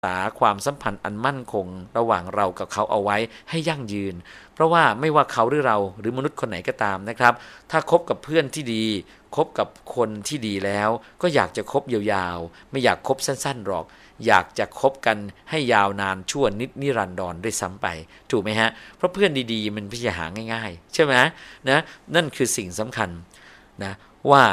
ษาความสัมพันธ์อันมั่นคงระหว่างเรากับเขาเอาไว้ให้ยั่งยืนเพราะว่าไม่ว่าเขาหรือเราหรือมนุษย์คนไหนก็ตามนะครับถ้าคบกับเพื่อนที่ดีคบกับคนที่ดีแล้วก็อยากจะคบยาวๆไม่อยากคบสั้นๆหรอกอยากจะคบกันให้ยาวนานชั่วนิรันดรด้วยซ้ำไปถูกไหมฮะเพราะเพื่อนดีๆมันไม่ใช่หาง่ายๆใช่ไหมนะนั่นคือสิ่งสำคัญนะว่า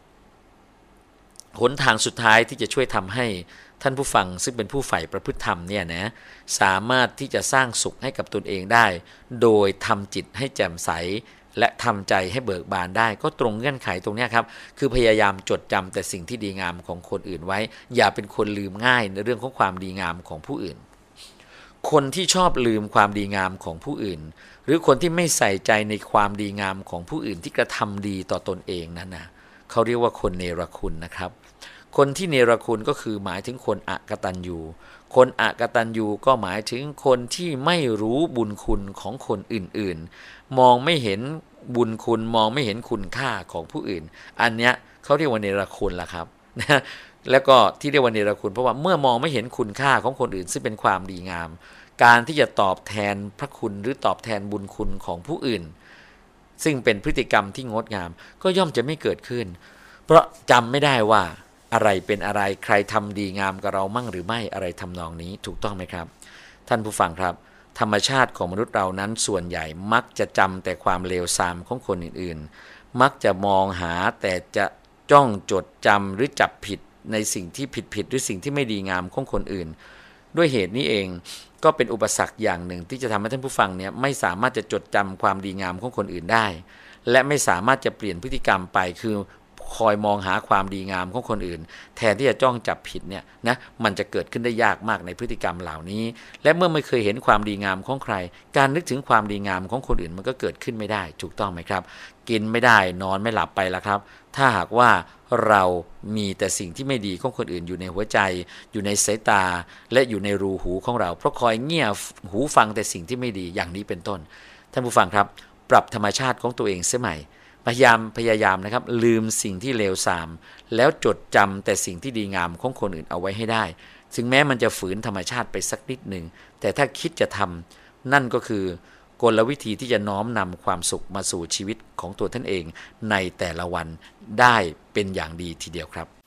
หนทางสุดท้ายที่จะช่วยทำให้ท่านผู้ฟังซึ่งเป็นผู้ใฝ่ประพฤติธรรมเนี่ยนะสามารถที่จะสร้างสุขให้กับตนเองได้โดยทำจิตให้แจ่มใสและทำใจให้เบิกบานได้ก็ตรงเงื่อนไขตรงนี้ครับคือพยายามจดจำแต่สิ่งที่ดีงามของคนอื่นไว้อย่าเป็นคนลืมง่ายในเรื่องของความดีงามของผู้อื่นคนที่ชอบลืมความดีงามของผู้อื่นหรือคนที่ไม่ใส่ใจในความดีงามของผู้อื่นที่กระทำดีต่อตนเองนั้นนะเขาเรียกว่าคนเนรคุณนะครับคนที่เนรคุณก็คือหมายถึงคนอกตัญญูคนอกตัญญูก็หมายถึงคนที่ไม่รู้บุญคุณของคนอื่นๆมองไม่เห็นบุญคุณมองไม่เห็นคุณค่าของผู้อื่นอันเนี้ยเขาเรียกว่าเนรคุณล่ะครับนะแล้วก็ที่เรียกว่าเนรคุณเพราะว่าเมื่อมองไม่เห็นคุณค่าของคนอื่นซึ่งเป็นความดีงามการที่จะตอบแทนพระคุณหรือตอบแทนบุญคุณของผู้อื่นซึ่งเป็นพฤติกรรมที่งดงามก็ย่อมจะไม่เกิดขึ้นเพราะจำไม่ได้ว่าอะไรเป็นอะไรใครทำดีงามกับเรามั่งหรือไม่อะไรทำนองนี้ถูกต้องไหมครับท่านผู้ฟังครับธรรมชาติของมนุษย์เรานั้นส่วนใหญ่มักจะจำแต่ความเลวทรามของคนอื่นๆมักจะมองหาแต่จะจ้องจดจำหรือจับผิดในสิ่งที่ผิดหรือสิ่งที่ไม่ดีงามของคนอื่นด้วยเหตุนี้เองก็เป็นอุปสรรคอย่างหนึ่งที่จะทำให้ท่านผู้ฟังเนี่ยไม่สามารถจะจดจำความดีงามของคนอื่นได้และไม่สามารถจะเปลี่ยนพฤติกรรมไปคือคอยมองหาความดีงามของคนอื่นแทนที่จะจ้องจับผิดเนี่ยนะมันจะเกิดขึ้นได้ยากมากในพฤติกรรมเหล่านี้และเมื่อไม่เคยเห็นความดีงามของใครการนึกถึงความดีงามของคนอื่นมันก็เกิดขึ้นไม่ได้ถูกต้องไหมครับกินไม่ได้นอนไม่หลับไปแล้วครับถ้าหากว่าเรามีแต่สิ่งที่ไม่ดีของคนอื่นอยู่ในหัวใจอยู่ในสายตาและอยู่ในรูหูของเราเพราะคอยเงี่ยหูฟังแต่สิ่งที่ไม่ดีอย่างนี้เป็นต้นท่านผู้ฟังครับปรับธรรมชาติของตัวเองเสียใหม่พยายามนะครับลืมสิ่งที่เลวทรามแล้วจดจำแต่สิ่งที่ดีงามของคนอื่นเอาไว้ให้ได้ถึงแม้มันจะฝืนธรรมชาติไปสักนิดหนึ่งแต่ถ้าคิดจะทำนั่นก็คือกลวิธีที่จะน้อมนำความสุขมาสู่ชีวิตของตัวท่านเองในแต่ละวันได้เป็นอย่างดีทีเดียวครับ